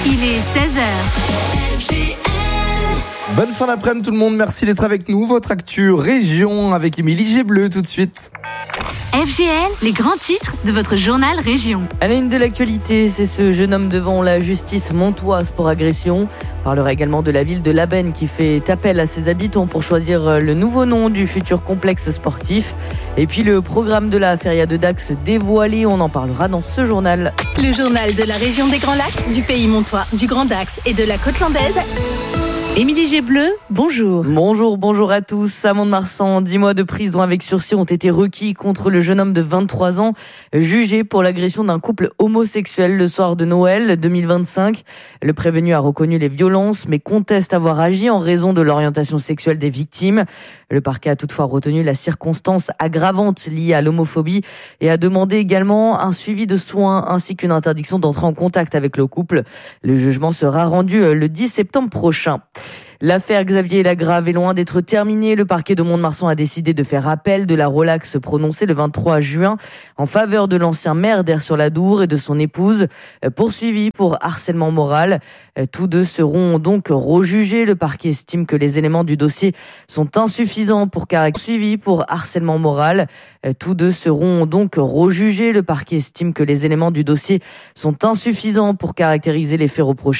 Il est 16h. Bonne fin d'après-midi tout le monde, merci d'être avec nous. Votre actu région avec Émilie Gébleu tout de suite. FGL, les grands titres de votre journal région. À la une de l'actualité, c'est ce jeune homme devant la justice montoise pour agression. On parlera également de la ville de Labenne qui fait appel à ses habitants pour choisir le nouveau nom du futur complexe sportif. Et puis le programme de la Feria de Dax dévoilé, on en parlera dans ce journal. Le journal de la région des Grands Lacs, du Pays Montois, du Grand Dax et de la Côte Landaise. Émilie Gébleu, bonjour. Bonjour à tous. À Mont-de-Marsan, 10 mois de prison avec sursis ont été requis contre le jeune homme de 23 ans, jugé pour l'agression d'un couple homosexuel le soir de Noël 2025. Le prévenu a reconnu les violences, mais conteste avoir agi en raison de l'orientation sexuelle des victimes. Le parquet a toutefois retenu la circonstance aggravante liée à l'homophobie et a demandé également un suivi de soins ainsi qu'une interdiction d'entrer en contact avec le couple. Le jugement sera rendu le 10 septembre prochain. L'affaire Xavier Lagrave est loin d'être terminée. Le parquet de Mont-de-Marsan a décidé de faire appel de la relaxe prononcée le 23 juin en faveur de l'ancien maire d'Aire-sur-la-Dour et de son épouse, poursuivis pour harcèlement moral. Tous deux seront donc rejugés. Le parquet estime que les éléments du dossier sont insuffisants pour poursuivis pour harcèlement moral. Tous deux seront donc rejugés. Le parquet estime que les éléments du dossier sont insuffisants pour caractériser les faits reprochés.